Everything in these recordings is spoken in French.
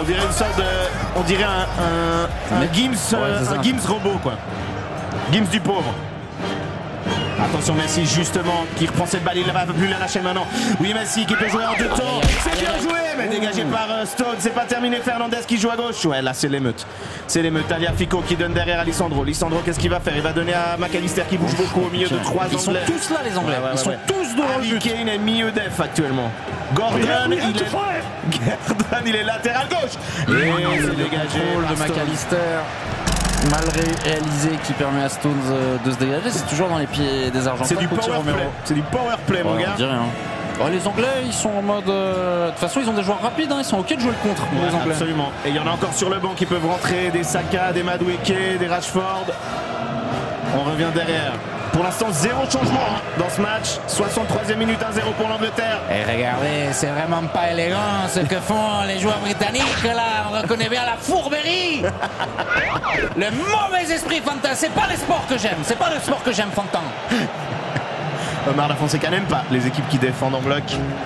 dirait une sorte de, on dirait un Gims robot quoi. Gims du pauvre. Attention Messi justement qui reprend cette balle, il ne va plus la lâcher maintenant. Oui Messi qui peut jouer en deux temps. C'est bien joué mais dégagé par Stone. C'est pas terminé. Fernandez qui joue à gauche. Ouais là c'est l'émeute. C'est l'émeute. Tagliafico qui donne derrière à Lisandro. Lisandro qu'est-ce qu'il va faire? Il va donner à McAllister qui bouge beaucoup au milieu de trois Anglais. Ils sont tous là les Anglais. Ils sont tous devant le but. Kane est milieu def actuellement. Gordon il est latéral gauche. Et c'est dégagé de McAllister. Mal réalisé qui permet à Stones de se dégager, c'est toujours dans les pieds des Argentins. C'est du power play. C'est du power play, mon gars. On dirait, hein. Oh, les Anglais, ils sont en mode. De toute façon, ils ont des joueurs rapides, hein. Ils sont ok de jouer le contre. Ouais, les Anglais. Absolument. Et il y en a encore sur le banc qui peuvent rentrer des Saka, des Madueke, des Rashford. On revient derrière. Pour l'instant, zéro changement dans ce match. 63e minute, 1-0 pour l'Angleterre. Et regardez, c'est vraiment pas élégant ce que font les joueurs britanniques là. On reconnaît bien la fourberie. Le mauvais esprit, Fantin. C'est pas le sport que j'aime. C'est pas le sport que j'aime, Fantin. Omar Da Fonseca n'aime pas les équipes qui défendent en bloc.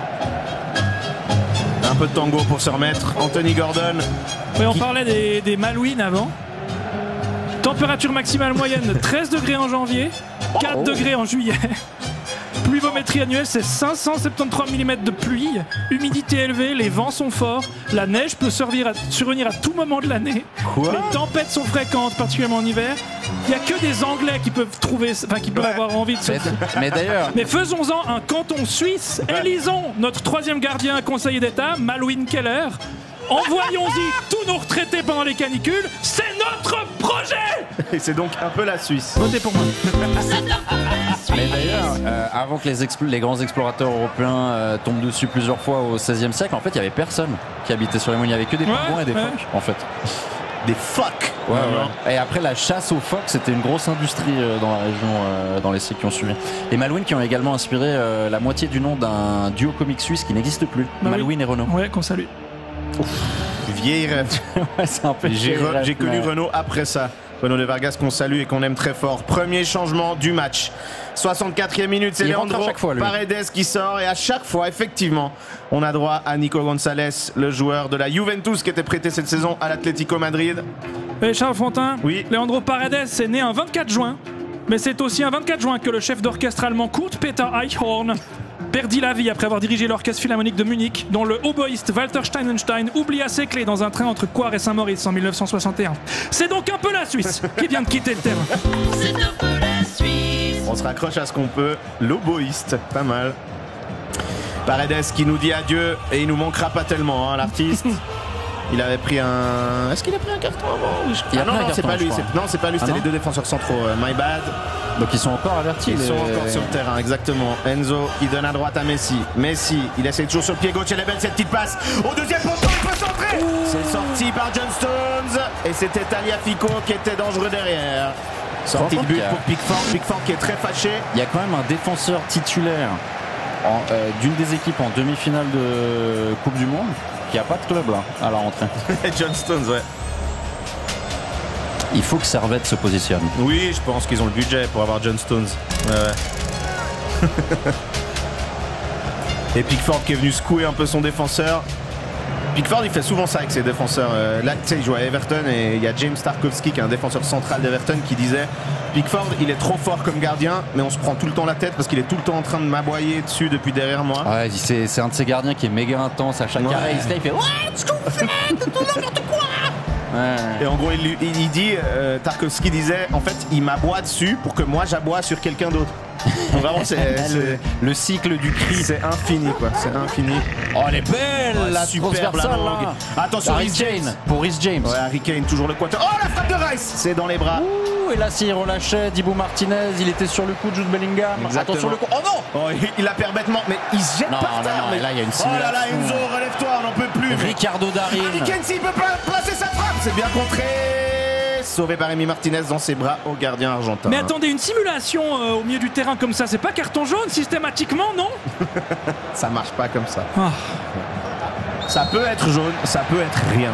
Un peu de tango pour se remettre. Anthony Gordon. Oui, on parlait des Malouines avant. Température maximale moyenne 13 degrés en janvier, 4 degrés en juillet. Pluviométrie annuelle, c'est 573 mm de pluie. Humidité élevée, les vents sont forts. La neige peut survenir à tout moment de l'année. Les tempêtes sont fréquentes, particulièrement en hiver. Il n'y a que des Anglais qui peuvent avoir envie de se. Mais d'ailleurs. Mais faisons-en un canton suisse. Élisons notre troisième gardien conseiller d'État, Malouine Keller. Envoyons-y tous nos retraités pendant les canicules. C'est notre projet. Et c'est donc un peu la Suisse. Votez pour moi. Mais d'ailleurs, avant que les grands explorateurs européens tombent dessus plusieurs fois au XVIe siècle, en fait, il n'y avait personne qui habitait sur les montagnes. Il n'y avait que des pingouins et des phoques, en fait. Des phoques. Ouais. Et après, la chasse aux phoques, c'était une grosse industrie dans la région dans les siècles qui ont suivi. Les Malouines qui ont également inspiré la moitié du nom d'un duo comique suisse qui n'existe plus. Malouine et Renaud. Ouais, qu'on salue. Vieille rêve. Ouais, c'est un peu J'ai connu Renaud après ça. Renaud de Vargas qu'on salue et qu'on aime très fort. Premier changement du match. 64e minute, c'est Leandro Paredes qui sort et à chaque fois, effectivement, on a droit à Nico Gonzalez, le joueur de la Juventus qui était prêté cette saison à l'Atlético Madrid. Et Charles Fontin, oui. Leandro Paredes est né un 24 juin, mais c'est aussi un 24 juin que le chef d'orchestre allemand Kurt Peter Eichhorn perdit la vie après avoir dirigé l'orchestre philharmonique de Munich, dont le hautboïste Walter Steinenstein oublia ses clés dans un train entre Coire et Saint-Maurice en 1961. C'est donc un peu la Suisse qui vient de quitter le terrain. C'est un peu la Suisse. On se raccroche à ce qu'on peut. L'oboïste, pas mal. Paredes qui nous dit adieu et il nous manquera pas tellement, hein, l'artiste. Il avait pris un. Est-ce qu'il a pris un carton avant? Non, c'est pas lui. Non, c'est pas lui. C'était les deux défenseurs centraux. My bad. Donc ils sont encore avertis. Ils sont encore sur le terrain, exactement. Enzo, il donne à droite à Messi. Messi, il essaie toujours sur le pied gauche. Elle est belle cette petite passe. Au deuxième poteau, il peut centrer. C'est sorti par John Stones. Et c'était Tagliafico qui était dangereux derrière. Sortie de but pour Pickford. Pickford qui est très fâché. Il y a quand même un défenseur titulaire d'une des équipes en demi-finale de Coupe du Monde qui n'a pas de club là à la rentrée. John Stones, ouais. Il faut que Servette se positionne. Oui, je pense qu'ils ont le budget pour avoir John Stones. Ouais. Et Pickford qui est venu secouer un peu son défenseur. Pickford, il fait souvent ça avec ses défenseurs. Là, tu sais, il joue à Everton et il y a James Tarkowski qui est un défenseur central d'Everton qui disait Pickford, il est trop fort comme gardien, mais on se prend tout le temps la tête parce qu'il est tout le temps en train de m'aboyer dessus depuis derrière moi. Ouais, c'est un de ces gardiens qui est méga intense. À chaque arrêt, il se lève, il fait ouais, ce qu'on fait, tout n'importe quoi. Ouais. Et en gros, il dit, Tarkowski disait, en fait, il m'aboie dessus pour que moi j'aboie sur quelqu'un d'autre. Donc vraiment, c'est le cycle du cri. C'est infini, quoi. C'est infini. Oh, elle est belle, la superbe la langue. Attention, Harry Kane. Pour Rhys James. Ouais, Harry Kane, toujours le quater. Oh, la frappe de Rice. C'est dans les bras. Ouh, et là, s'il relâchait Dibu Martinez, il était sur le coup de Jude Bellingham. Exactement. Attention, le coup. Oh non. Oh, il la perd bêtement, mais il se jette par terre. Non, mais là, il y a une simulation. Oh là là, Enzo, relève-toi, on n'en peut plus. Ricardo Darín. Harry Kane, s'il peut pas placer sa frappe, c'est bien contré. Sauvé par Emi Martinez dans ses bras au gardien argentin. Mais attendez, une simulation au milieu du terrain comme ça, c'est pas carton jaune systématiquement, non? Ça marche pas comme ça. Oh. Ça peut être jaune, ça peut être rien.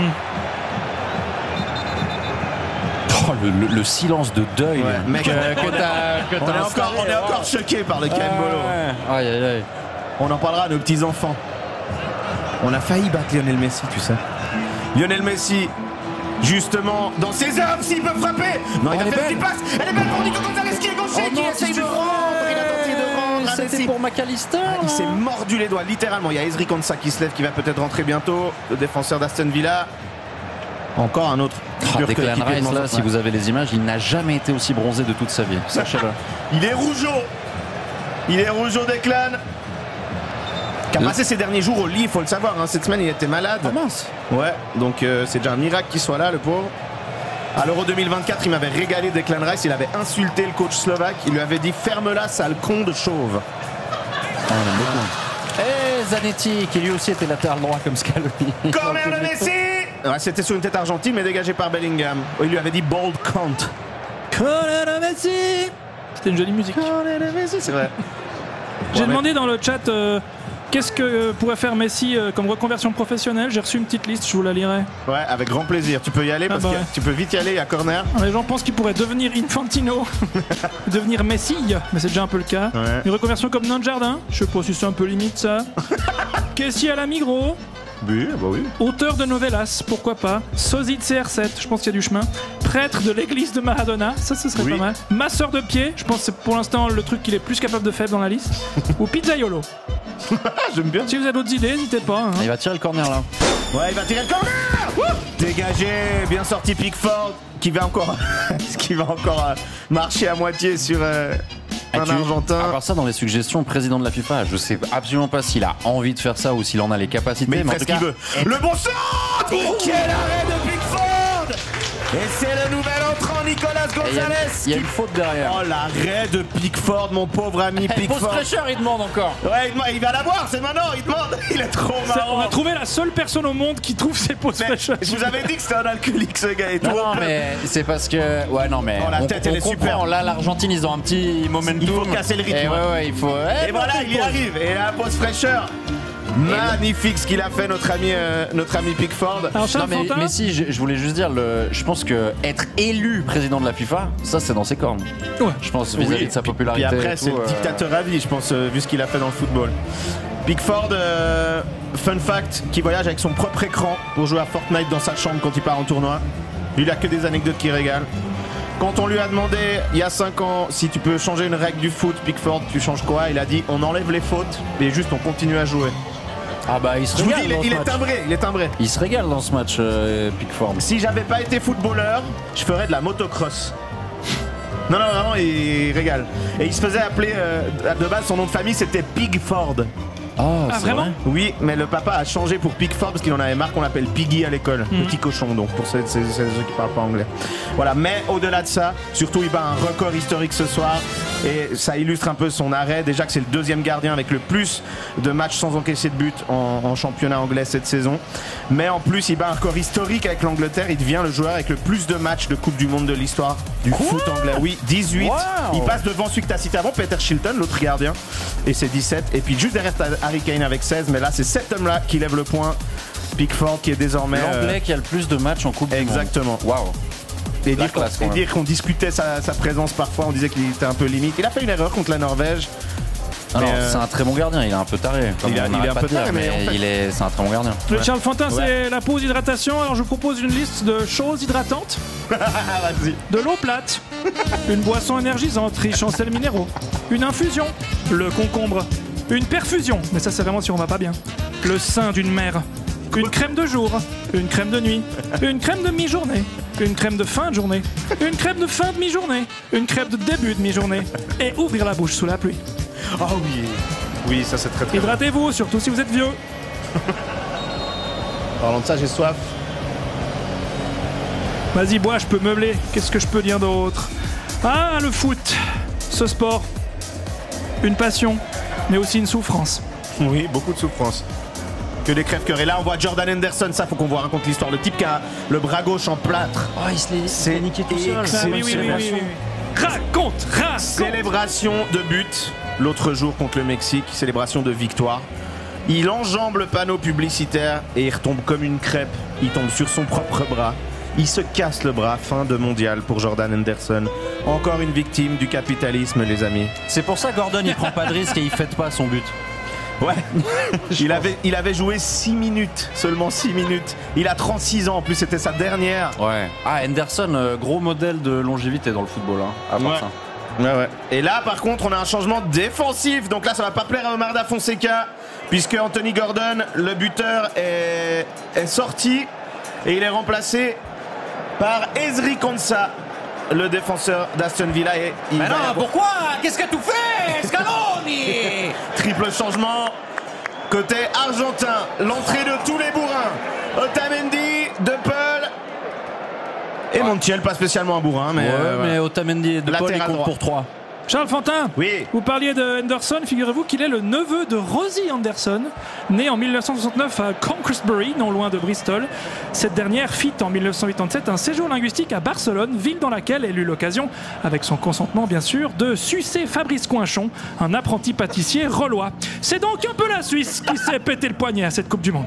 Oh, le silence de deuil. Ouais, mec, on est encore choqué par le Kambolo. Aïe, aïe, aïe. On en parlera à nos petits enfants. On a failli battre Lionel Messi, tu sais. Lionel Messi, justement, dans ses armes, s'il peut frapper. Non, il a fait une passe. Elle est belle pour Nico Gonzalez qui est gaucher, qui essaye de rendre. Il a tenté de rendre. C'était pour McAllister. Il s'est mordu les doigts, littéralement. Il y a Ezri Konsa qui se lève, qui va peut-être rentrer bientôt. Le défenseur d'Aston Villa. Encore un autre. Declan Rice, là, si vous avez les images, il n'a jamais été aussi bronzé de toute sa vie. Sachez-le. Il est rougeau. Il est rougeau, Declan. Qui a passé ses derniers jours au lit, il faut le savoir. Hein. Cette semaine, il était malade. Ah mince. Ouais, donc c'est déjà un miracle qu'il soit là, le pauvre. À l'Euro 2024, il m'avait régalé Declan Rice. Il avait insulté le coach slovaque. Il lui avait dit « Ferme-la, sale con de chauve ». On aime beaucoup. Et Zanetti, qui lui aussi était latéral droit comme Scaloni. Corner de Messi. Ouais, c'était sur une tête argentine, mais dégagé par Bellingham. Il lui avait dit « Bold cunt ». Corner de Messi. C'était une jolie musique. Corner de Messi, c'est vrai. J'ai demandé dans le chat qu'est-ce que pourrait faire Messi comme reconversion professionnelle. J'ai reçu une petite liste, je vous la lirai. Ouais, avec grand plaisir. Tu peux y aller parce que tu peux vite y aller, il y a corner. Les gens pensent qu'il pourrait devenir Infantino, devenir Messi, mais c'est déjà un peu le cas. Ouais. Une reconversion comme Nanjardin, je sais pas si c'est un peu limite ça. Caissier à la Migros. Oui, bah oui. Auteur de novellas, pourquoi pas. Sosie de CR7, je pense qu'il y a du chemin. Prêtre de l'église de Maradona, ça ce serait pas mal. Masseur de pied, je pense que c'est pour l'instant le truc qu'il est plus capable de faire dans la liste. Ou pizzaiolo. J'aime bien. Si vous avez d'autres idées, n'hésitez pas. Hein. Il va tirer le corner là. Ouais, il va tirer le corner. Dégagé, bien sorti Pickford, qui va encore marcher à moitié sur un Argentin. À part ça, dans les suggestions, président de la FIFA, je sais absolument pas s'il a envie de faire ça ou s'il en a les capacités. Mais il en fait tout ce qu'il cas, veut. Le bon centre. Quel arrêt de Pickford. Et c'est le nouvel entrant Nicolas Gonzalez. Il y a une faute derrière. Oh, l'arrêt de Pickford, mon pauvre ami Pickford. Pose fraîcheur, il demande encore. Ouais, il va la voir, c'est maintenant, il demande. Il est trop marrant. On a trouvé la seule personne au monde qui trouve ses pauses fraîcheurs. Je vous avais dit que c'était un alcoolique ce gars et tout. Non, mais c'est parce que. Ouais, non, mais. Oh, la tête, elle est super. Là, l'Argentine, ils ont un petit momentum. Il faut casser le rythme. Et ouais, il faut. Et voilà, il y arrive. Et la pause fraîcheur. Magnifique ce qu'il a fait notre ami Pickford. Alors, Non mais si, je voulais juste dire, je pense que être élu président de la FIFA, ça c'est dans ses cornes. Ouais. Je pense vis-à-vis de sa popularité. Puis après, et c'est tout, le dictateur à vie, je pense, vu ce qu'il a fait dans le football. Pickford, fun fact, qui voyage avec son propre écran pour jouer à Fortnite dans sa chambre quand il part en tournoi. Lui, il a que des anecdotes qui régalent. Quand on lui a demandé il y a 5 ans si tu peux changer une règle du foot, Pickford, tu changes quoi? Il a dit on enlève les fautes et juste on continue à jouer. Ah bah il se Je vous régale. dis, il est timbré. Il se régale dans ce match, Pickford. Si j'avais pas été footballeur, je ferais de la motocross. Non, vraiment, il régale. Et il se faisait appeler, de base, son nom de famille, c'était Pigford. Oh, Ah, c'est vraiment vrai. Oui, mais le papa a changé pour Pickford parce qu'il en avait marre qu'on l'appelle Piggy à l'école. Petit cochon, donc, pour ceux qui parlent pas anglais. Voilà, mais au-delà de ça, surtout, il bat un record historique ce soir. Et ça illustre un peu son arrêt. Déjà que c'est le deuxième gardien avec le plus de matchs sans encaisser de but en championnat anglais cette saison. Mais en plus, il bat un record historique avec l'Angleterre. Il devient le joueur avec le plus de matchs de Coupe du Monde de l'histoire du foot anglais. Oui, 18. Wow. Il passe devant celui que tu as cité avant, Peter Shilton, l'autre gardien. Et c'est 17. Et puis juste derrière, t'as Harry Kane avec 16. Mais là, c'est cet homme-là qui lève le point. Pickford qui est désormais... L'Anglais qui a le plus de matchs en Coupe du Monde. Exactement. Waouh. Et La dire, classe, quand même. dire qu'on discutait sa présence parfois, on disait qu'il était un peu limite. Il a fait une erreur contre la Norvège. Ah non, Mais, c'est un très bon gardien, il est un peu taré. Il est un peu taré, mais en fait- c'est un très bon gardien. Le Charles Fantin, Ouais. c'est la pause hydratation. Alors je vous propose une liste de choses hydratantes. Vas-y. De l'eau plate, une boisson énergisante riche en sels minéraux, une infusion, le concombre, une perfusion, mais ça c'est vraiment si on va pas bien, le sein d'une mère, une crème de jour, une crème de nuit, une crème de mi-journée, une crème de fin de journée, une crème de fin de mi-journée, une crème de début de mi-journée, et ouvrir la bouche sous la pluie. Oh oui. Oui, ça c'est très très bien. Hydratez-vous, surtout si vous êtes vieux. Parlant de ça, j'ai soif. Vas-y, bois, je peux meubler. Qu'est-ce que je peux dire d'autre? Ah, le foot. Ce sport. Une passion, mais aussi une souffrance. Oui, beaucoup de souffrance. Que des crèves-cœurs. Et là, on voit Jordan Henderson. Ça, faut qu'on vous raconte l'histoire. Le type qui a le bras gauche en plâtre. Oh, il se C'est l'est niqué tout seul. excellent. Ah, oui, oui, oui, oui, oui. Raconte. Célébration de but. L'autre jour contre le Mexique. Célébration de victoire. Il enjambe le panneau publicitaire et il retombe comme une crêpe. Il tombe sur son propre bras. Il se casse le bras. Fin de mondial pour Jordan Henderson. Encore une victime du capitalisme, les amis. C'est pour ça Gordon il prend pas de risque et il fête pas son but. Ouais. il avait joué 6 minutes, seulement 6 minutes. Il a 36 ans, en plus c'était sa dernière. Ouais. Ah, Henderson, gros modèle de longévité dans le football, hein, à part ça. Ouais. Et là, par contre, on a un changement défensif. Donc là, ça va pas plaire à Omar Da Fonseca, puisque Anthony Gordon, le buteur, est sorti et il est remplacé par Ezri Konsa, le défenseur d'Aston Villa. Et Mais non, pourquoi? Qu'est-ce que tu fais, Scaloni? Triple changement côté argentin. L'entrée de tous les bourrins. Otamendi, De Paul et Montiel, pas spécialement un bourrin, mais mais Otamendi et De Paul, il compte droit. pour 3. Charles Fantin, Oui. vous parliez de Henderson, figurez-vous qu'il est le neveu de Rosie Anderson, né en 1969 à Concresbury, non loin de Bristol. Cette dernière fit en 1987 un séjour linguistique à Barcelone, ville dans laquelle elle eut l'occasion, avec son consentement bien sûr, de sucer Fabrice Coinchon, un apprenti pâtissier rellois. C'est donc un peu la Suisse qui s'est pété le poignet à cette Coupe du Monde.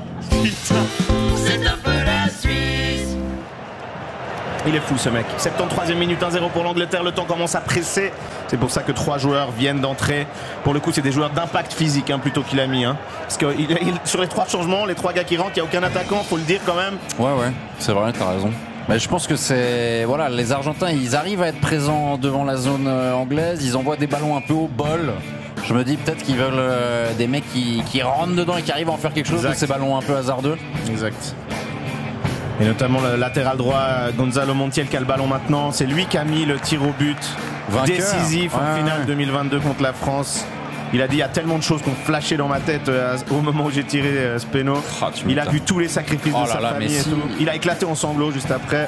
C'est un peu la Suisse. Il est fou ce mec. 73e minute, 1-0 pour l'Angleterre. Le temps commence à presser. C'est pour ça que 3 joueurs viennent d'entrer. Pour le coup, c'est des joueurs d'impact physique plutôt qu'il a mis. Parce que sur les 3 changements, les 3 gars qui rentrent, il n'y a aucun attaquant, faut le dire quand même. Ouais, c'est vrai, t'as raison. Mais je pense que c'est. Voilà, les Argentins, ils arrivent à être présents devant la zone anglaise. Ils envoient des ballons un peu au bol. Je me dis peut-être qu'ils veulent des mecs qui rentrent dedans et qui arrivent à en faire quelque chose de ces ballons un peu hasardeux. Exact. Et notamment le latéral droit, Gonzalo Montiel, qui a le ballon maintenant. C'est lui qui a mis le tir au but décisif en finale 2022 contre la France. Il a dit il y a tellement de choses qui ont flashé dans ma tête au moment où j'ai tiré ce péno. Il a vu tous les sacrifices de sa famille Messi. et tout. Il a éclaté en sanglots juste après.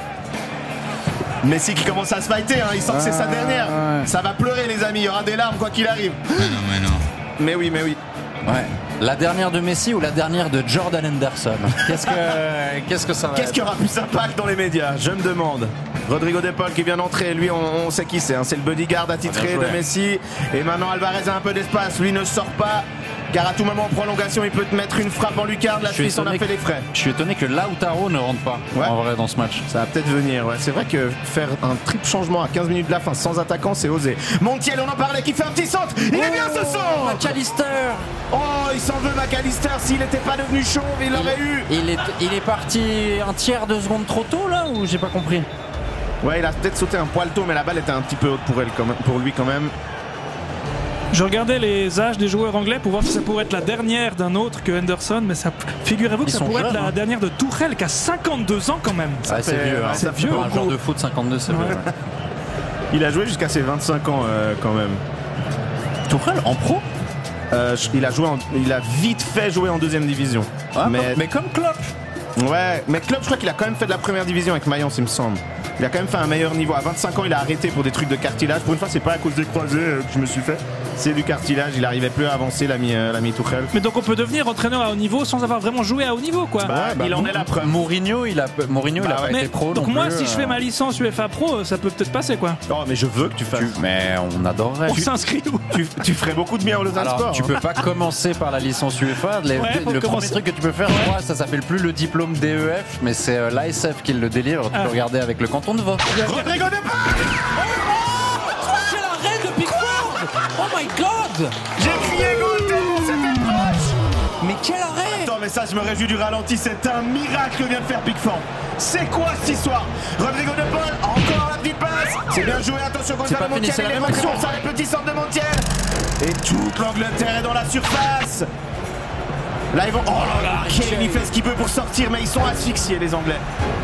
Messi qui commence à se fighter, il sent que c'est sa dernière. Ça va pleurer les amis, il y aura des larmes quoi qu'il arrive. Mais non. Mais oui. Ouais. La dernière de Messi ou la dernière de Jordan Henderson? Qu'est-ce que ça va Qu'est-ce qui aura plus d'impact dans les médias? Je me demande. Rodrigo De Paul qui vient d'entrer, lui on sait qui c'est, c'est le bodyguard attitré de Messi. Et maintenant Alvarez a un peu d'espace, lui ne sort pas, car à tout moment en prolongation il peut te mettre une frappe en lucarne. La Suisse en a fait les frais. Je suis étonné que Lautaro ne rentre pas en vrai dans ce match. Ça va peut-être venir, c'est vrai que faire un triple changement à 15 minutes de la fin sans attaquant c'est osé. Montiel, on en parlait, qui fait un petit centre, il est bien ce centre. McAllister. Oh, il s'en veut McAllister, s'il n'était pas devenu chauve il l'aurait eu. Il est parti un tiers de seconde trop tôt là, ou j'ai pas compris? Ouais, il a peut-être sauté un poil tôt, mais la balle était un petit peu haute pour lui quand même. Je regardais les âges des joueurs anglais pour voir si ça pourrait être la dernière d'un autre que Henderson, mais figurez-vous que ça pourrait être la dernière de Tourelle qui a 52 ans quand même. C'est vieux, c'est vieux. Pour un joueur de foot, 52 c'est vieux. Il a joué jusqu'à ses 25 ans quand même. Tourelle en pro? Il a vite fait jouer en 2e division. Mais comme Klopp. Ouais, mais Klopp, je crois qu'il a quand même fait de la 1re division avec Mayence, il me semble. Il a quand même fait un meilleur niveau. À 25 ans, il a arrêté pour des trucs de cartilage. Pour une fois, c'est pas à cause des croisés que je me suis fait. C'est du cartilage. Il arrivait plus à avancer, l'ami Tuchel. Mais donc on peut devenir entraîneur à haut niveau sans avoir vraiment joué à haut niveau, quoi. Il en est la preuve. Mourinho, il a pas été pro. Donc non moi, plus, si je fais ma licence UEFA Pro, ça peut peut-être passer, quoi. Oh, mais je veux que tu fasses. Mais on adorerait. On s'inscrit où? Tu ferais beaucoup de bien au Lausanne Alors, Sport. tu peux pas commencer par la licence UEFA. Le premier truc que tu peux faire, je crois, ça s'appelle plus le diplôme DEF, mais c'est l'ASF qui le délivre. Tu peux regarder avec le canton de Vaud. Rodrigo De Paul. Quel arrêt de Pickford! Oh my god! J'ai crié goal tellement c'était proche. Mais quel arrêt! Attends, mais ça, je me réjouis du ralenti. C'est un miracle que vient de faire Pickford. C'est quoi cette histoire? Rodrigo De Paul, encore la petite passe. C'est bien joué, attention, Gonzalo pas fini, Montiel. c'est la Il est même rentré action. pour ça, les petits centres de Montiel. Et toute l'Angleterre est dans la surface. Là, ils vont. Oh là là, Kane, il fait ce qu'il peut pour sortir, mais ils sont asphyxiés, les Anglais.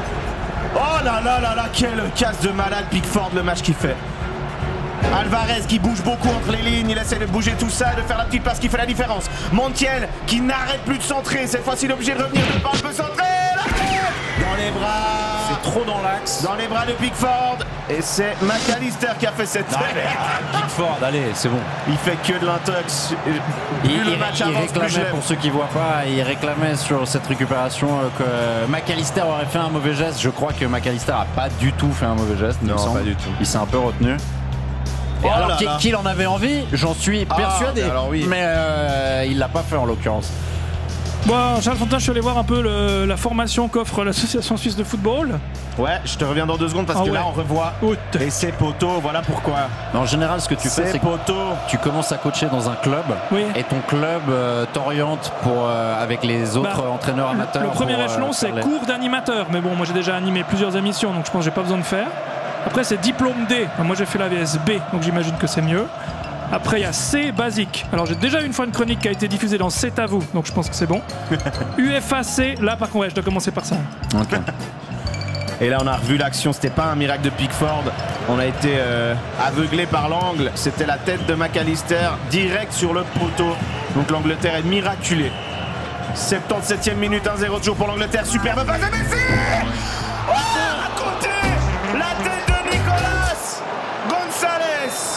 Oh là là là là, quelle casse de malade Pickford, le match qu'il fait. Alvarez qui bouge beaucoup entre les lignes, il essaie de bouger tout ça, de faire la petite passe qui fait la différence. Montiel qui n'arrête plus de centrer, cette fois-ci il est obligé de revenir de part, peut centrer, la tête dans les bras. C'est trop dans l'axe. Dans les bras de Pickford. Et c'est McAllister qui a fait cette Pickford, allez, c'est bon. Il fait que de l'intox. Il Le match avance, plus je réclamait, l'aime. pour ceux qui voient pas, il réclamait sur cette récupération que McAllister aurait fait un mauvais geste. Je crois que McAllister a pas du tout fait un mauvais geste. il me semble. pas du tout. Il s'est un peu retenu. Et Oh alors là là. qu'il en avait envie, j'en suis persuadé. mais alors oui. Mais il l'a pas fait en l'occurrence. Bon, Charles Fontaine, je suis allé voir un peu la formation qu'offre l'Association Suisse de Football. Ouais, je te reviens dans 2 secondes parce que là on revoit. Et c'est poteau, voilà pourquoi. Mais en général, ce que tu fais, c'est que tu commences à coacher dans un club et ton club t'oriente avec les autres entraîneurs amateurs. Le premier échelon, c'est cours d'animateur. Mais bon, moi j'ai déjà animé plusieurs émissions, donc je pense que j'ai pas besoin de faire. Après, c'est diplôme D. Moi j'ai fait la VSB, donc j'imagine que c'est mieux. Après, il y a C basique. Alors, j'ai déjà eu une fois une chronique qui a été diffusée dans C'est à vous, donc je pense que c'est bon. UFAC, là, par contre, ouais, je dois commencer par ça. Okay. Et là, on a revu l'action. C'était pas un miracle de Pickford. On a été aveuglé par l'angle. C'était la tête de McAllister direct sur le poteau. Donc, l'Angleterre est miraculée. 77e minute, 1-0 toujours pour l'Angleterre. Superbe passe de Messi. Oh, à côté, la tête de Nicolas Gonzalez.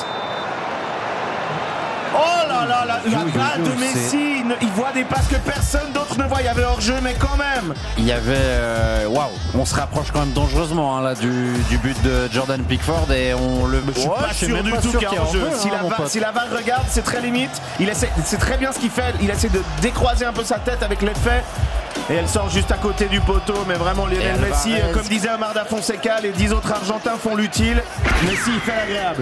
Oh là là, la balle de Messi, il voit des passes que personne d'autre ne voit. Il y avait hors-jeu, mais quand même. Il y avait. Waouh, on se rapproche quand même dangereusement là, du but de Jordan Pickford et on le. Je suis pas sûr du tout qu'il y a hors-jeu. Si la VAR regarde, c'est très limite. C'est très bien ce qu'il fait. Il essaie de décroiser un peu sa tête avec l'effet. Et elle sort juste à côté du poteau. Mais vraiment, Lionel Messi, comme disait Omar Da Fonseca, les 10 autres Argentins font l'utile. Messi, il fait l'agréable.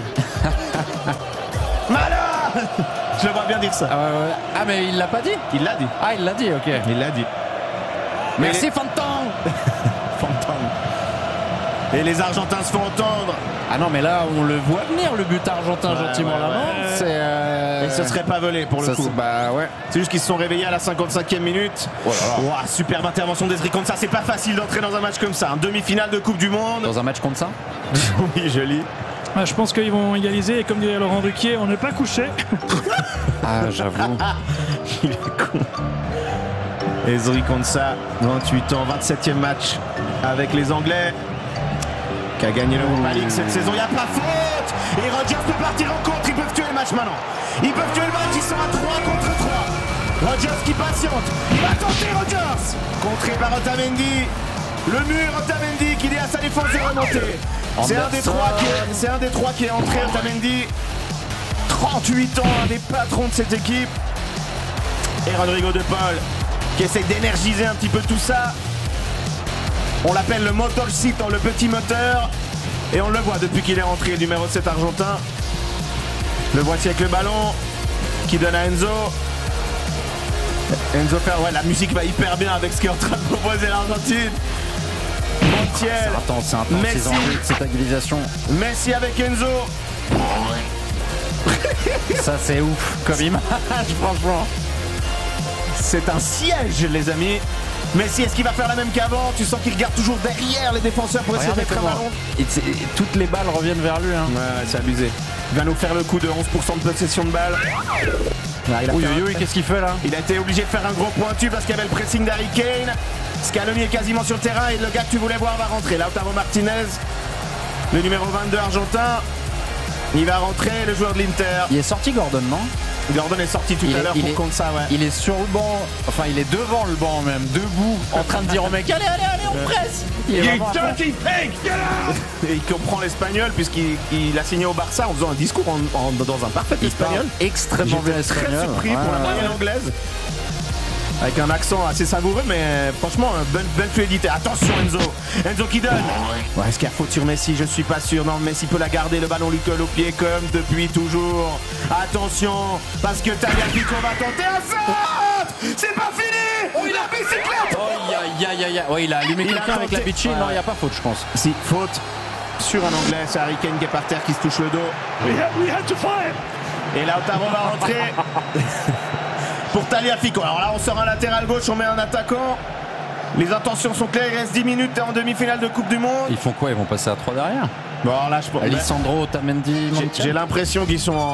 Malin. Je le vois bien dire ça. Ah mais il l'a pas dit. Il l'a dit. Ah il l'a dit, ok. Il l'a dit. Merci Fantan. Fantan. Et les Argentins se font entendre. Ah non mais là on le voit venir le but argentin gentiment là-bas. Et ce serait pas volé pour le coup. Bah ouais. C'est juste qu'ils se sont réveillés à la 55e minute. Wow, superbe intervention d'Ezri Konsa. C'est pas facile d'entrer dans un match comme ça. Un demi-finale de Coupe du Monde. Dans un match comme ça. Oui, joli. Je pense qu'ils vont égaliser et comme dirait Laurent Ruquier, on n'est pas couché. Ah, j'avoue. Il est con. Ezri Konsa, 28 ans, 27e match avec les Anglais, qui a gagné l'Europa League cette saison. Il n'y a pas faute. Et Rodgers peut partir en contre. Ils peuvent tuer le match maintenant. Ils peuvent tuer le match. Ils sont à 3 contre 3. Rodgers qui patiente. Il va tenter Rodgers. Contré par Otamendi. Le mur, Otamendi qui dit à sa défense de remonter. C'est un des trois qui est entré, Otamendi. 38 ans, un des patrons de cette équipe. Et Rodrigo De Paul qui essaie d'énergiser un petit peu tout ça. On l'appelle le motorcito, le petit moteur. Et on le voit depuis qu'il est rentré, le numéro 7 argentin. Le voici avec le ballon qui donne à Enzo. Enzo fait, ouais, la musique va hyper bien avec ce qu'est en train de proposer l'Argentine. Montiel, c'est intense, Messi, cette égalisation. Messi avec Enzo. Ça c'est ouf comme image, franchement. C'est un siège, les amis. Messi, est-ce qu'il va faire la même qu'avant? Tu sens qu'il regarde toujours derrière les défenseurs pour essayer de mettre un ballon. Toutes les balles reviennent vers lui. Hein. Ouais, c'est abusé. Il va nous faire le coup de 11% de possession de balle. Oui, qu'est-ce qu'il fait là? Il a été obligé de faire un gros pointu parce qu'il y avait le pressing d'Harry Kane. Scaloni est quasiment sur le terrain et le gars que tu voulais voir va rentrer. Lautaro Martinez, le numéro 22 argentin. Il va rentrer, le joueur de l'Inter. Il est sorti Gordon, non? Gordon est sorti tout à l'heure pour contre ça, ouais. Il est sur le banc, enfin il est devant le banc même, debout, en train de dire au mec allez, on presse. Il est dirty pig, get out. Et il comprend l'espagnol puisqu'il a signé au Barça en faisant un discours dans un parfait espagnol. Extrêmement bien espagnol. Très surpris ouais, pour la moyenne anglaise. Avec un accent assez savoureux, mais franchement, bonne fluidité. Attention Enzo qui donne. Ouais, est-ce qu'il y a faute sur Messi? Je suis pas sûr. Non, Messi peut la garder. Le ballon lui colle au pied comme depuis toujours. Attention, parce que Tagliafico va tenter un centre. C'est pas fini. Oh, il a bicyclette. Oh, ouais, il a allumé quelqu'un avec la bitchy. Non, il n'y a pas faute, je pense. Si, faute sur un Anglais. C'est Harry Kane qui est par terre, qui se touche le dos. We had to fire. Et Lautaro va rentrer. Pour Tagliafico. Alors là, on sort un latéral gauche, on met un attaquant. Les intentions sont claires, il reste 10 minutes en demi-finale de Coupe du Monde. Ils font quoi? Ils vont passer à 3 derrière? Bon, alors là, Alessandro, Otamendi, j'ai l'impression qu'ils sont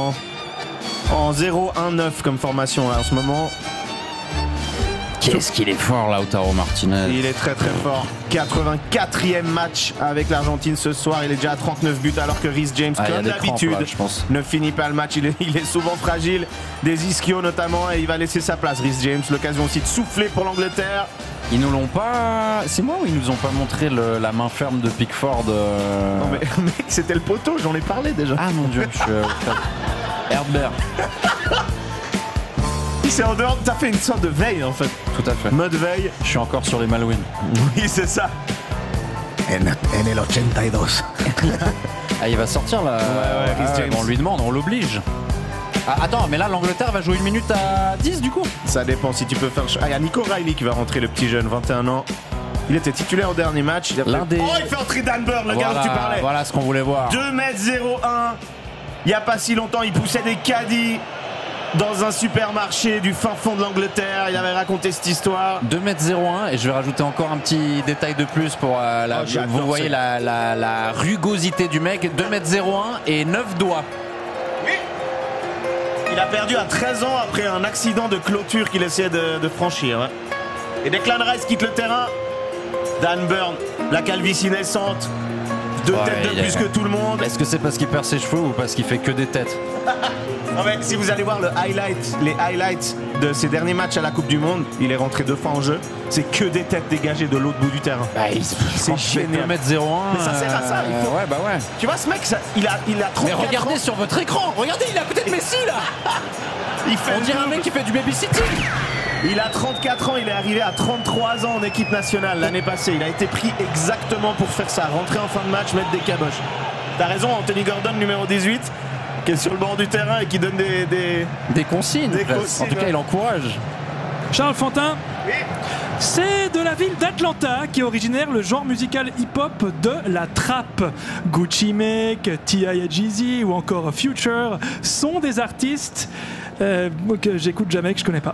en 0-1-9 comme formation là, en ce moment. Qu'est-ce qu'il est fort, Lautaro Martinez. Il est très très fort. 84e match avec l'Argentine ce soir. Il est déjà à 39 buts alors que Reece James, comme d'habitude, ne finit pas le match. Il est souvent fragile. Des ischios notamment et il va laisser sa place. Reece James, l'occasion aussi de souffler pour l'Angleterre. Ils nous l'ont pas... C'est moi ou ils nous ont pas montré la main ferme de Pickford Non mais mec, c'était le poteau, j'en ai parlé déjà. Ah mon dieu, je suis... Herbert. C'est en dehors, t'as fait une sorte de veille en fait. Tout à fait. Mode veille. Je suis encore sur les Malouines. Oui, c'est ça. En el 82. Ah, il va sortir là. Rhys James. On lui demande, on l'oblige. Ah, attends, mais là l'Angleterre va jouer 1 minute à 10 du coup. Ça dépend si tu peux faire. Ah, il y a Nico Riley qui va rentrer, le petit jeune, 21 ans. Il était titulaire au dernier match. Il a fait... Oh, il fait entrer Dan Burn, le gars dont tu parlais. Voilà ce qu'on voulait voir. 2m01. Il n'y a pas si longtemps, il poussait des caddies dans un supermarché du fin fond de l'Angleterre. Il avait raconté cette histoire. 2m01 et je vais rajouter encore un petit détail de plus pour vous voyez la rugosité du mec. 2m01 et 9 doigts. Oui. Il a perdu à 13 ans après un accident de clôture qu'il essayait de franchir. Hein. Et Declan Rice quitte le terrain. Dan Burn, la calvitie naissante. 2 têtes de plus que tout le monde. Est-ce que c'est parce qu'il perd ses cheveux ou parce qu'il fait que des têtes? Non mais si vous allez voir les highlights de ses derniers matchs à la Coupe du Monde, il est rentré 2 fois en jeu. C'est que des têtes dégagées de l'autre bout du terrain. C'est génial. 2m01. Mais ça sert à ça. Ouais, bah ouais. Tu vois ce mec, il a 34 Mais regardez ans. sur votre écran. Regardez, il est à côté de Messi là. On dirait un mec qui fait du babysitting. Il a 34 ans, il est arrivé à 33 ans en équipe nationale l'année passée. Il a été pris exactement pour faire ça, rentrer en fin de match, mettre des caboches. T'as raison, Anthony Gordon, numéro 18, qui est sur le bord du terrain et qui donne des consignes. En tout cas, il encourage. Charles Fantin. Oui. C'est de la ville d'Atlanta qui est originaire le genre musical hip-hop de la trap. Gucci Mane, T.I. et Jeezy ou encore Future sont des artistes que j'écoute jamais, que je connais pas.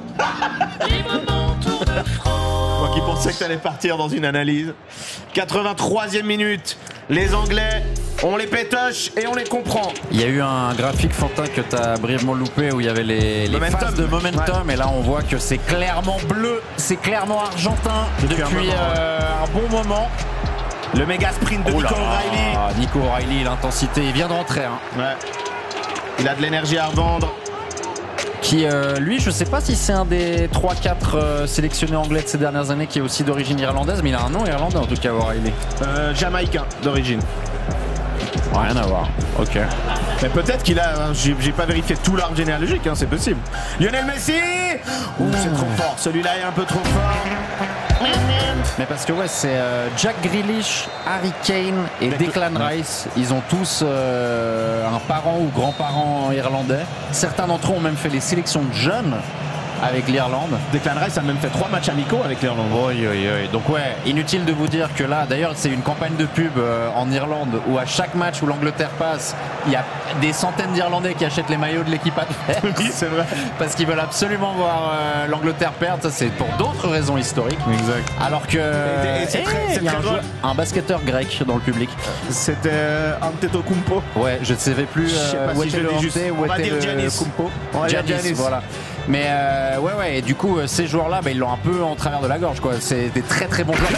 Moi qui pensais que t'allais partir dans une analyse. 83e minute. Les Anglais, on les pétoche et on les comprend. Il y a eu un graphique Fantin que t'as brièvement loupé où il y avait les phases de momentum. Ouais. Et là on voit que c'est clairement bleu, c'est clairement argentin depuis un bon moment. Le méga sprint de Nico O'Reilly. Nico O'Reilly, l'intensité, il vient de rentrer. Hein. Ouais. Il a de l'énergie à revendre. Qui, lui, je sais pas si c'est un des 3-4 sélectionnés anglais de ces dernières années qui est aussi d'origine irlandaise, mais il a un nom irlandais en tout cas, O'Reilly. Jamaïcain d'origine. Rien à voir, ok. Mais peut-être qu'il a, j'ai pas vérifié tout l'arbre généalogique, hein, c'est possible. Lionel Messi. C'est trop fort, celui-là est un peu trop fort. Mais parce que ouais, c'est Jack Grealish, Harry Kane et Declan Rice. Ils ont tous un parent ou grand-parent irlandais. Certains d'entre eux ont même fait les sélections de jeunes avec l'Irlande. Declan Rice a même fait 3 matchs amicaux avec l'Irlande. Oui. Donc ouais, inutile de vous dire que là, d'ailleurs, c'est une campagne de pub en Irlande où à chaque match où l'Angleterre passe, il y a des centaines d'Irlandais qui achètent les maillots de l'équipe adverse. Oui, c'est vrai. Parce qu'ils veulent absolument voir l'Angleterre perdre. Ça, c'est pour d'autres raisons historiques. Exact. Alors que il y a un basketteur grec dans le public. C'était Antetokounmpo. Ouais, je ne savais plus je sais pas où si était le juste. où était le Kumpo. On va dire Giannis. Voilà. Mais ouais, et du coup, ces joueurs-là, ils l'ont un peu en travers de la gorge, quoi. C'est des très très bons joueurs.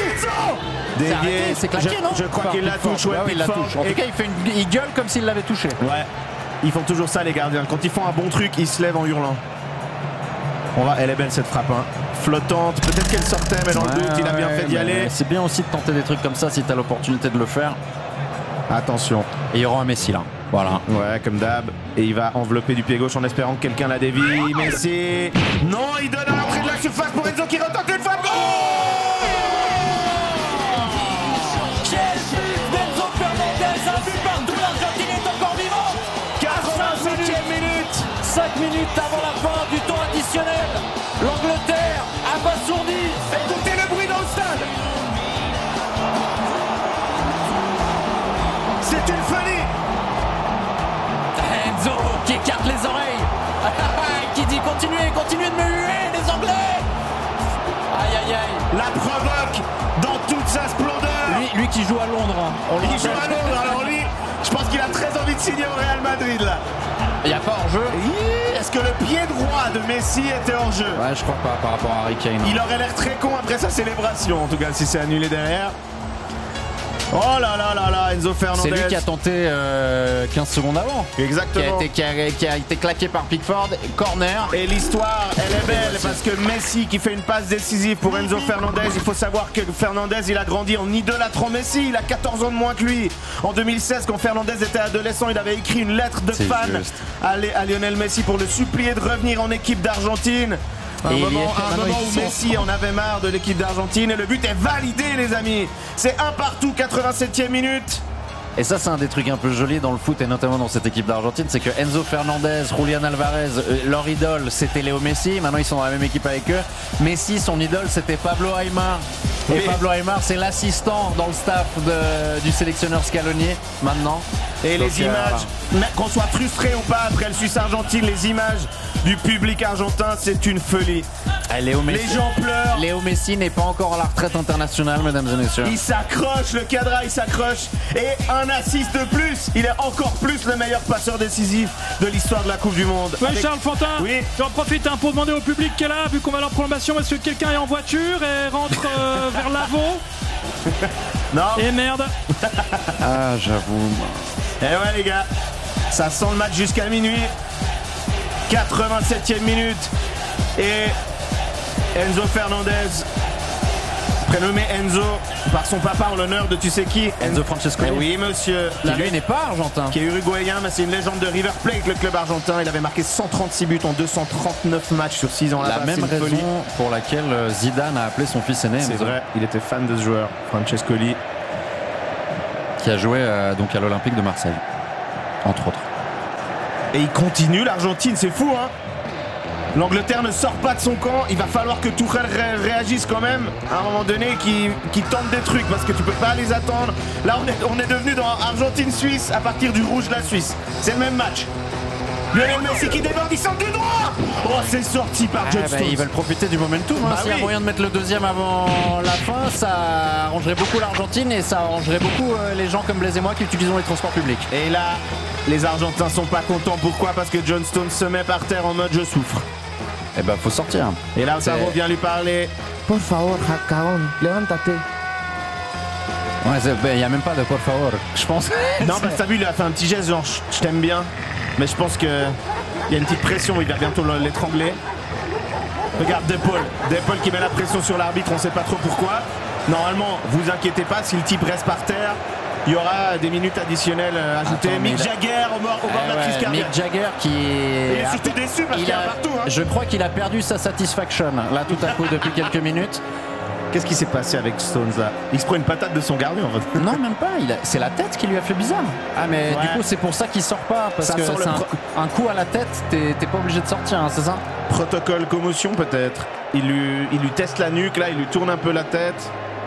C'est claqué, non? Je crois qu'il la touche, ouais, il la touche. En tout cas, il gueule comme s'il l'avait touché. Ouais, ils font toujours ça, les gardiens. Quand ils font un bon truc, ils se lèvent en hurlant. Elle est belle cette frappe, hein. Flottante, peut-être qu'elle sortait, mais dans le doute, il a bien fait d'y aller. C'est bien aussi de tenter des trucs comme ça si t'as l'opportunité de le faire. Attention. Et il y aura un Messi là. Voilà. Ouais, comme d'hab. Et il va envelopper du pied gauche en espérant que quelqu'un la dévie. Messi. Non, il donne à l'entrée de la surface pour Enzo qui retente une fois. Quel but d'Enzo Fernandez, un but partout, l'Argentine est encore vivante. 85e minute. 5 minutes avant la fin du temps additionnel. L'Angleterre abasourdie. Écoutez le bruit dans le stade. C'est une folie. Enzo qui écarte les oreilles. Qui dit continuez de me huer les Anglais. Aïe. La provoque dans toute sa splendeur. Lui qui joue à Londres. Il joue à Londres, alors lui, je pense qu'il a très envie de signer au Real Madrid là. Il n'y a pas hors-jeu. Est-ce que le pied droit de Messi était hors jeu? Ouais, je crois pas par rapport à Harry Kane. Il aurait l'air très con après sa célébration, en tout cas si c'est annulé derrière. Oh là là là là, Enzo Fernandez. C'est lui qui a tenté 15 secondes avant. Exactement. Qui a été claqué par Pickford. Corner. Et l'histoire, elle est belle parce que Messi qui fait une passe décisive pour Enzo Fernandez. Il faut savoir que Fernandez, il a grandi en idolâtrant Messi. Il a 14 ans de moins que lui. En 2016, quand Fernandez était adolescent, il avait écrit une lettre de fan à Lionel Messi pour le supplier de revenir en équipe d'Argentine. Un moment où Messi en avait marre de l'équipe d'Argentine et le but est validé, les amis. C'est un partout, 87e minute. Et ça, c'est un des trucs un peu jolis dans le foot et notamment dans cette équipe d'Argentine, c'est que Enzo Fernandez, Julián Alvarez, leur idole, c'était Léo Messi. Maintenant, ils sont dans la même équipe avec eux. Messi, son idole, c'était Pablo Aimar. Et Pablo Aimar, c'est l'assistant dans le staff du sélectionneur Scaloni maintenant. Et donc, les images, qu'on soit frustré ou pas après le Suisse-Argentine, les images du public argentin, c'est une folie. Léo Messi, les gens pleurent. Léo Messi n'est pas encore à la retraite internationale, mesdames et messieurs. Il s'accroche, le cadre il s'accroche. Et un assist de plus. Il est encore plus le meilleur passeur décisif de l'histoire de la Coupe du Monde. Ouais, Charles Fantin, oui. j'en profite pour demander au public qui est là, vu qu'on va aller en prolongation, est-ce que quelqu'un est en voiture et rentre vers Lavaux? Non. Et merde. Ah, j'avoue. Eh ouais, les gars, ça sent le match jusqu'à minuit. 87e minute. Et Enzo Fernandez, prénommé Enzo par son papa en l'honneur de tu sais qui, Enzo Francescoli. Oui, monsieur. Qui lui n'est pas argentin. Qui est uruguayen, mais c'est une légende de River Plate, le club argentin. Il avait marqué 136 buts en 239 matchs sur 6 ans. La même raison pour laquelle Zidane a appelé son fils aîné. C'est vrai, il était fan de ce joueur, Francescoli. Qui a joué donc à l'Olympique de Marseille, entre autres. Et il continue, l'Argentine, c'est fou, hein. L'Angleterre ne sort pas de son camp. Il va falloir que Tuchel réagisse quand même à un moment donné, qui tente des trucs parce que tu peux pas les attendre. Là, on est devenu dans Argentine-Suisse à partir du rouge de la Suisse. C'est le même match. Lionel Messi qui déborde, il sort du droit. Oh, c'est sorti par John Stones. Ils veulent profiter du momentum. S'il y a moyen de mettre le deuxième avant la fin, ça arrangerait beaucoup l'Argentine et ça arrangerait beaucoup les gens comme Blaise et moi qui utilisons les transports publics. Et là, les Argentins sont pas contents. Pourquoi? Parce que John Stones se met par terre en mode je souffre. Eh ben, faut sortir. Et là, Otavo vient lui parler. Por favor, Jacaon, levántate. Ouais, il n'y a même pas de por favor, je pense. Non, bah t'as vu, il a fait un petit geste genre je t'aime bien. Mais je pense qu'il y a une petite pression, il va bientôt l'étrangler. Regarde Depol qui met la pression sur l'arbitre, on sait pas trop pourquoi. Normalement, vous inquiétez pas, si le type reste par terre, il y aura des minutes additionnelles ajoutées. Attends, Mick Jagger au bord de la crise cardiaque. Mick Jagger qui il est surtout déçu parce qu'il y a un partout. Hein. Je crois qu'il a perdu sa satisfaction là tout à coup depuis quelques minutes. Qu'est-ce qui s'est passé avec Stones là? Il se prend une patate de son gardien en fait. Non, même pas, c'est la tête qui lui a fait bizarre. Ah mais du coup c'est pour ça qu'il sort pas, parce ça que c'est un coup à la tête, t'es pas obligé de sortir, hein, c'est ça? Protocole commotion peut-être. Il lui teste la nuque là, il lui tourne un peu la tête.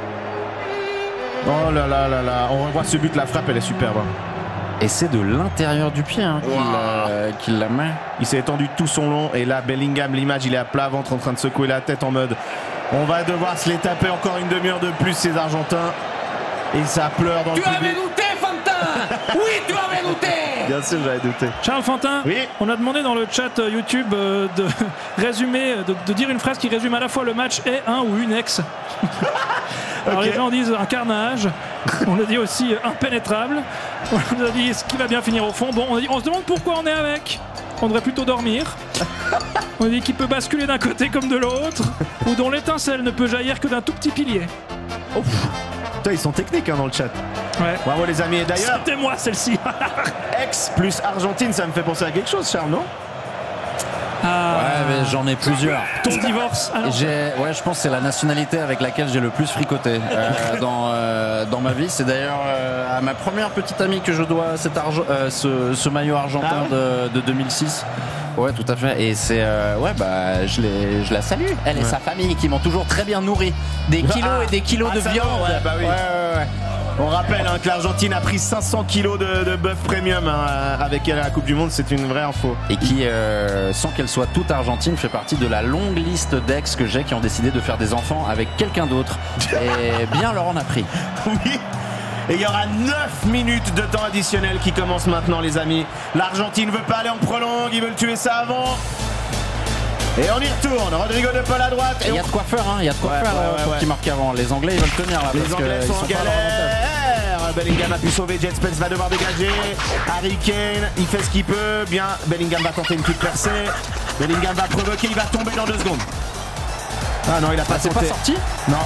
Oh là là là là, on revoit ce but, la frappe elle est superbe. Et c'est de l'intérieur du pied hein, qu'il la met. Il s'est étendu tout son long et là Bellingham, l'image, il est à plat ventre en train de secouer la tête en mode on va devoir se les taper encore une demi-heure de plus ces Argentins. Et ça pleure dans le public. Tu avais douté, Fantin. Oui, tu avais douté. Bien sûr, j'avais douté. Charles Fantin, oui. On a demandé dans le chat YouTube de résumer, de dire une phrase qui résume à la fois le match et un ou une ex. Alors okay. Les gens disent un carnage, on a dit aussi impénétrable, on a dit ce qui va bien finir au fond. Bon, on se demande pourquoi on est avec. On devrait plutôt dormir. On dit qu'il peut basculer d'un côté comme de l'autre, ou dont l'étincelle ne peut jaillir que d'un tout petit pilier. Oh, putain, ils sont techniques hein, dans le chat. Ouais. Bravo les amis. Et d'ailleurs, c'était moi celle-ci. Ex plus Argentine, ça me fait penser à quelque chose, Charles, non? Ouais, mais j'en ai plusieurs. Ton divorce. Ouais, je pense que c'est la nationalité avec laquelle j'ai le plus fricoté dans ma vie. C'est d'ailleurs à ma première petite amie que je dois ce maillot argentin de 2006. Ouais, tout à fait. Et c'est je la salue. Elle et sa famille qui m'ont toujours très bien nourri. Des kilos et des kilos de viande. Ouais, bah oui. Ouais. On rappelle que l'Argentine a pris 500 kilos de bœuf premium avec elle à la Coupe du Monde, c'est une vraie info. Et qui, sans qu'elle soit toute argentine, fait partie de la longue liste d'ex que j'ai qui ont décidé de faire des enfants avec quelqu'un d'autre. Et bien leur en a pris. Oui. Et il y aura 9 minutes de temps additionnel qui commencent maintenant, les amis. L'Argentine veut pas aller en prolongue, ils veulent tuer ça avant. Et on y retourne, Rodrigo de Paul à droite. Il y a de quoi faire, hein. Il y a de quoi faire pour qu'ils marquent avant. Les Anglais, ils veulent tenir là. Les Anglais sont en galère. Bellingham a pu sauver. Jet Spence va devoir dégager. Harry Kane, il fait ce qu'il peut. Bien, Bellingham va tenter une petite percée. Bellingham va provoquer, il va tomber dans 2 secondes. Ah non, il a pas C'est tenté. pas sorti? Non.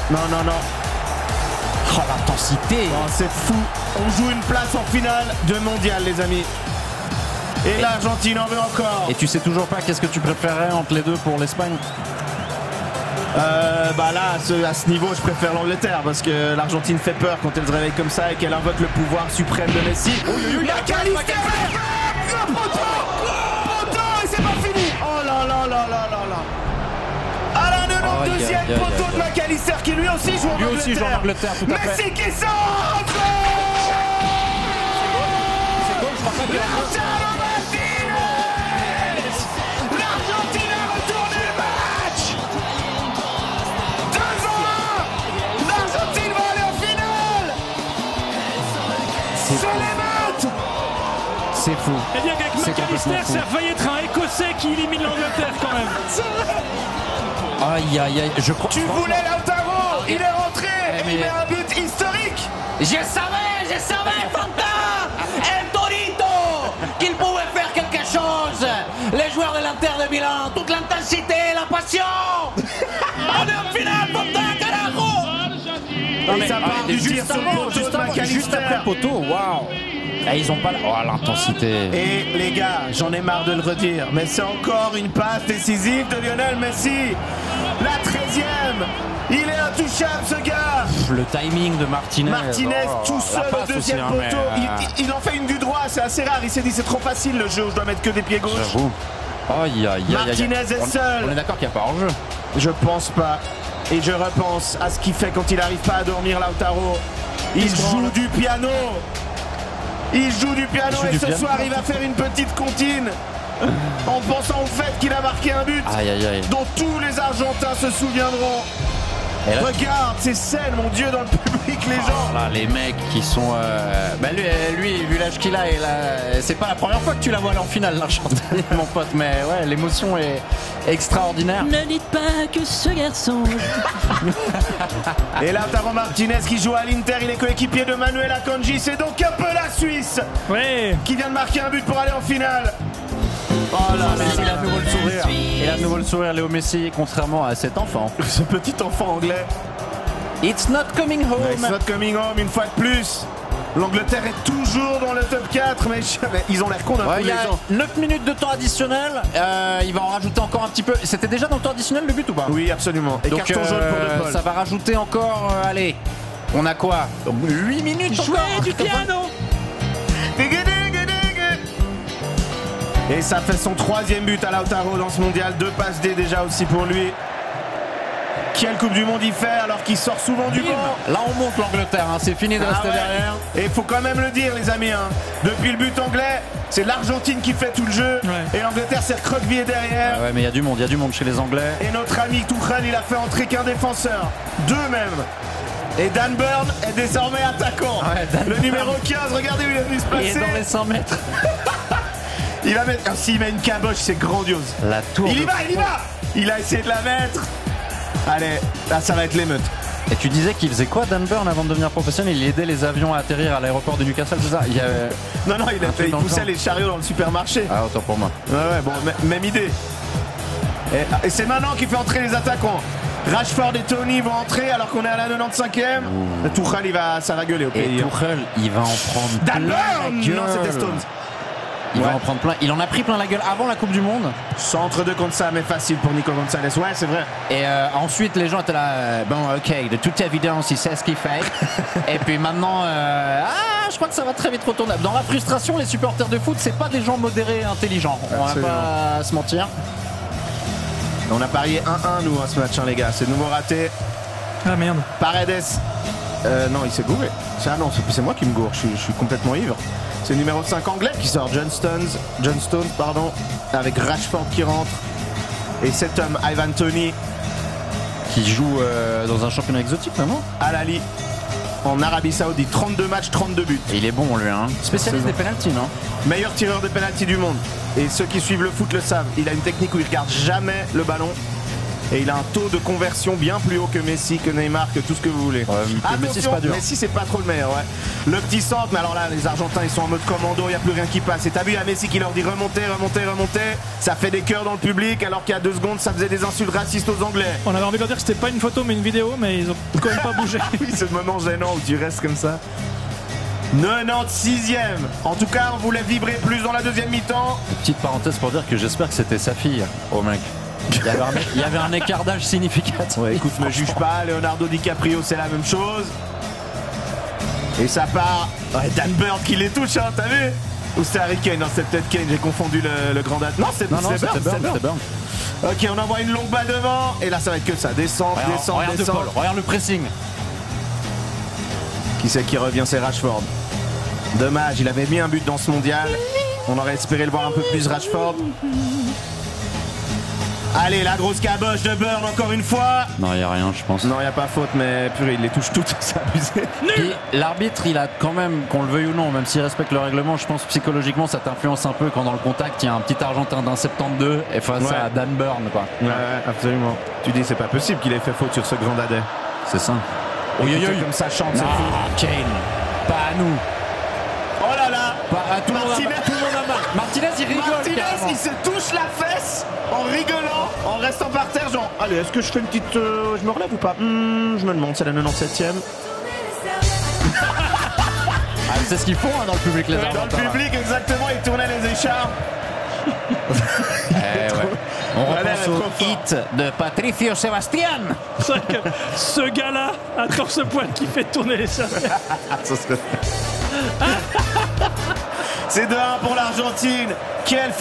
Oh, l'intensité. Oh, c'est fou. On joue une place en finale de mondial, les amis. Et l'Argentine en veut encore. Et tu sais toujours pas qu'est-ce que tu préférerais entre les deux pour l'Espagne? Bah là, à ce niveau, je préfère l'Angleterre parce que l'Argentine fait peur quand elle se réveille comme ça et qu'elle invoque le pouvoir suprême de Messi. McAllister, poteau, et c'est pas fini. Oh là là là là là là. À la 92e poteau de McAllister qui lui aussi joue en Angleterre. Tout à fait. Messi qui centre. Lautaro Martinez. L'Argentine a retourné le match. 2-1. L'Argentine va aller en finale. C'est l'émeute. C'est fou. Et bien qu'avec C'est McAllister, complètement fou. ça a failli être un Écossais qui élimine l'Angleterre quand même. Aïe aïe aïe, je crois. Tu voulais Lautaro. Il est rentré. mais- Il met un but historique. Je savais, Fanta El Torito, qu'il pouvait faire quelque chose. Les joueurs de l'Inter de Milan, toute l'intensité, la passion. On est en finale, Fanta, carajo. Et ça part du tir sur le poteau de juste après McAllister. le poteau, waouh. Et ils ont pas. Oh, l'intensité. Et les gars, j'en ai marre de le redire, mais c'est encore une passe décisive de Lionel Messi. La 13e. Il est intouchable, ce gars. Le timing de Martinez. Martinez Oh, tout la seul au passe aussi, deuxième hein, poteau. mais, Il en fait une du droit, c'est assez rare. Il s'est dit c'est trop facile le jeu, je dois mettre que des pieds gauche. J'avoue. Aïe aïe aïe. Martinez est seul. On est d'accord qu'il n'y a pas hors-jeu. Je pense pas. Et je repense à ce qu'il fait quand il n'arrive pas à dormir, Lautaro. Il joue du piano. Il joue du piano Il joue et du ce piano. soir il va faire une petite comptine en pensant au fait qu'il a marqué un but Aïe aïe aïe. dont tous les Argentins se souviendront. Et là, Regarde ces scènes, mon Dieu, dans le public, les gens. là, les mecs qui sont. Bah lui, vu l'âge qu'il a, c'est pas la première fois que tu la vois aller en finale, l'Argentine, mon pote. Mais ouais, l'émotion est extraordinaire. Ne dites pas que ce garçon. Et Lautaro Martinez qui joue à l'Inter, il est coéquipier de Manuel Akanji. C'est donc un peu la Suisse Ouais. qui vient de marquer un but pour aller en finale. Oh là là, Il a de nouveau le sourire. Il a de nouveau le sourire, Léo Messi, contrairement à cet enfant. ce petit enfant anglais. It's not coming home. It's not coming home une fois de plus. L'Angleterre est toujours dans le top 4, mais ils ont l'air cons d'un Ouais, coup, il y les a gens. 9 minutes de temps additionnel. Il va en rajouter encore un petit peu. C'était déjà dans le temps additionnel le but ou pas? Oui, absolument. Et Donc carton jaune pour De Paul. ça va rajouter encore. Allez, on a quoi? 8 minutes Jouez encore. du piano. Et ça fait son 3e but à Lautaro dans ce mondial. 2 passes D déjà aussi pour lui. Quelle Coupe du Monde il fait alors qu'il sort souvent du banc. Là on monte l'Angleterre, hein. C'est fini de Ah rester ouais. derrière. Et il faut quand même le dire, les amis. Depuis le but anglais, c'est l'Argentine qui fait tout le jeu. Ouais. Et l'Angleterre s'est recroquevillée derrière. Ah ouais, mais il y a du monde chez les Anglais. Et notre ami Tuchel, il a fait entrer qu'un défenseur. 2 même. Et Dan Burn est désormais attaquant. Ouais, Dan le Burn. numéro 15, regardez où il est venu se Il est placer. dans les 100 mètres. Il va mettre. S'il met une caboche, c'est grandiose. La tour. Il y de- va, il y va. Il a essayé de la mettre. Allez, là ça va être l'émeute. Et tu disais qu'il faisait quoi, Dan Burn, avant de devenir professionnel? Il aidait les avions à atterrir à l'aéroport de Newcastle, c'est ça? Non, truc il dans le poussait genre. les chariots dans le supermarché. Ah, autant pour moi. Ouais, bon, même idée. Et c'est maintenant qu'il fait entrer les attaquants. Rashford et Tony vont entrer alors qu'on est à la 95e. Tuchel, ça va gueuler au Et pays. Tuchel, il va en prendre Dan plein Burn. la gueule. Non, c'était Stones. Il va Ouais. en prendre plein. Il en a pris plein la gueule avant la Coupe du Monde. Centre 2 contre ça, mais facile pour Nico Gonzalez. Ouais, c'est vrai. Et ensuite, les gens étaient là. Bon, ok, de toute évidence, il sait ce qu'il fait. Et puis maintenant, je crois que ça va très vite retourner. Dans la frustration, les supporters de foot, c'est pas des gens modérés et intelligents. On va Absolument. pas se mentir. On a parié 1-1 nous à ce match, les gars. C'est de nouveau raté. Ah merde. Paredes. Non, il s'est gouré. Ah non, c'est moi qui me gourre. Je suis complètement ivre. C'est le numéro 5 anglais qui sort. John Stones, avec Rashford qui rentre. Et cet homme, Ivan Toney, Qui joue dans un championnat exotique, vraiment. Al Ahly, en Arabie Saoudite. 32 matchs, 32 buts. Et il est bon, lui, hein. Spécialiste Saison. des pénaltys, non? Meilleur tireur de pénalty du monde. Et ceux qui suivent le foot le savent. Il a une technique où il regarde jamais le ballon. Et il a un taux de conversion bien plus haut que Messi, que Neymar, que tout ce que vous voulez. Messi, c'est pas dur. Messi, c'est pas trop le meilleur, ouais. Le petit centre, mais alors là, les Argentins, ils sont en mode commando, il n'y a plus rien qui passe. Et t'as vu, il y a Messi qui leur dit remontez, remontez, remontez. Ça fait des cœurs dans le public, alors qu'il y a 2 secondes, ça faisait des insultes racistes aux Anglais. On avait envie de leur dire que c'était pas une photo mais une vidéo, mais ils ont quand même pas bougé. Oui, c'est le moment gênant où tu restes comme ça. 96e. En tout cas, on voulait vibrer plus dans la deuxième mi-temps. Petite parenthèse pour dire que j'espère que c'était sa fille, au mec. Il y avait un écart d'âge significatif. Ouais, écoute, me juge pas, Leonardo DiCaprio, c'est la même chose. Et ça part. Ouais, Dan Burn qui les touche, hein, t'as vu? Ou c'est Harry Kane? Non, c'est peut-être Kane, j'ai confondu le grand date. Non, c'est Burn. Ok, on envoie une longue balle devant. Et là, ça va être que ça. Descente, Regarde le pressing. Qui c'est qui revient? C'est Rashford. Dommage, il avait mis un but dans ce mondial. On aurait espéré le voir un peu plus, Rashford. Allez, la grosse caboche de Burn encore une fois. Non, il n'y a rien, je pense. Non, il n'y a pas faute, mais purée, il les touche toutes, c'est abusé. Puis l'arbitre, il a quand même, qu'on le veuille ou non, même s'il respecte le règlement, je pense psychologiquement ça t'influence un peu quand dans le contact il y a un petit Argentin d'un 72 et face à Dan Burn, quoi. Ouais, absolument. Tu dis c'est pas possible qu'il ait fait faute sur ce grand dadais. C'est ça. Comme ça chante, c'est fou. Kane, pas à nous. Oh là là. Pas à tout le monde. Martinez, il rigole. Martinez, il se touche la fesse en rigolant, en restant par terre, genre allez, est-ce que je fais une petite, je me relève ou pas? Je me demande, c'est la 97e. C'est ce qu'ils font hein, dans le public, les Argentins. Dans le public, exactement, ils tournaient les écharpes. On repense au hit de Patricio Sebastián. C'est vrai que ce gars-là a torse poil qui fait tourner les serviettes. C'est 2-1 pour l'Argentine. Quelle